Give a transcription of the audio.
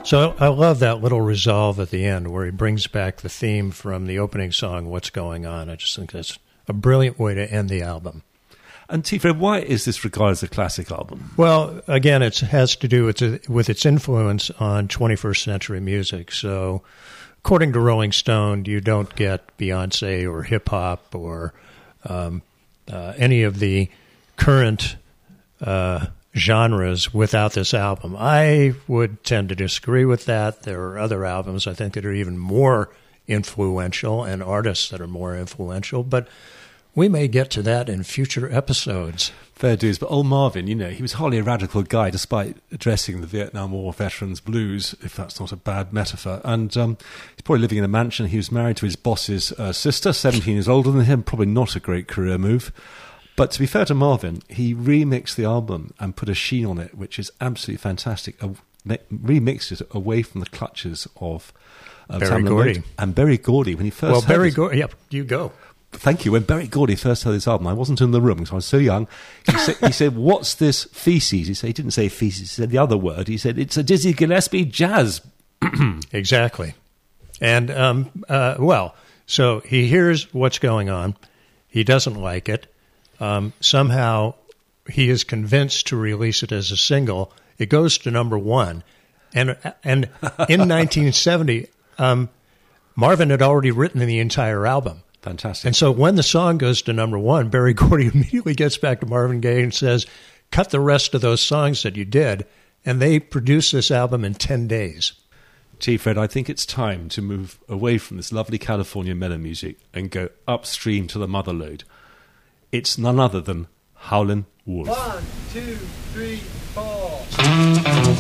So I love that little resolve at the end where he brings back the theme from the opening song, What's Going On. I just think that's a brilliant way to end the album. And T-Fred, why is this regarded as a classic album? Well, again, it has to do with its influence on 21st century music. So according to Rolling Stone, you don't get Beyonce or hip-hop or any of the current genres without this album. I would tend to disagree with that. There are other albums I think that are even more influential and artists that are more influential, but we may get to that in future episodes. Fair dues, but old Marvin, you know, he was hardly a radical guy despite addressing the Vietnam War veterans' blues, if that's not a bad metaphor. And he's probably living in a mansion. He was married to his boss's sister, 17 years older than him, probably not a great career move. But to be fair to Marvin, he remixed the album and put a sheen on it, which is absolutely fantastic. Remixed it away from the clutches of Berry Gordy. And Berry Gordy, when he first Well, Berry Gordy, yep, you go. Thank you. When Berry Gordy first heard this album, I wasn't in the room because I was so young. He said, what's this feces? He didn't say feces, he said the other word. He said, it's a Dizzy Gillespie jazz. Exactly. And, so he hears what's going on. He doesn't like it. Somehow he is convinced to release it as a single. It goes to number one. And in 1970, Marvin had already written the entire album. Fantastic. And so when the song goes to number one, Berry Gordy immediately gets back to Marvin Gaye and says, cut the rest of those songs that you did. And they produced this album in 10 days. T-Fred, I think it's time to move away from this lovely California mellow music and go upstream to the motherlode. It's none other than Howlin' Wolf. 1, 2, 3, 4.